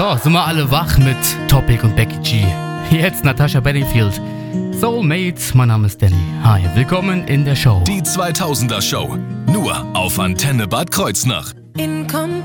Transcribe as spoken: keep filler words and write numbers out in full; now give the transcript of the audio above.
So, sind wir alle wach mit Topic und Becky G. Jetzt Natasha Bedingfield. Soulmates, mein Name ist Danny. Hi, willkommen in der Show. Die zweitausender Show. Nur auf Antenne Bad Kreuznach. Incomplete.